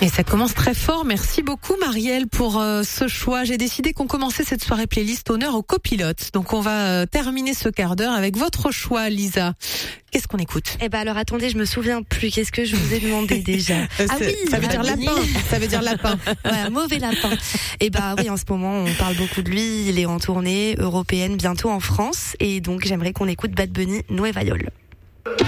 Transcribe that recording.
Et ça commence très fort. Merci beaucoup Marielle pour ce choix. J'ai décidé qu'on commençait cette soirée playlist honneur aux copilotes. Donc on va terminer ce quart d'heure avec votre choix, Lisa. Qu'est-ce qu'on écoute ? Alors attendez, je me souviens plus. Qu'est-ce que je vous ai demandé déjà ? Ça veut dire lapin. Ça veut dire lapin. Ouais, mauvais lapin. Oui, en ce moment, on parle beaucoup de lui. Il est en tournée européenne, bientôt en France. Et donc, j'aimerais qu'on écoute Bad Bunny, Nueva York.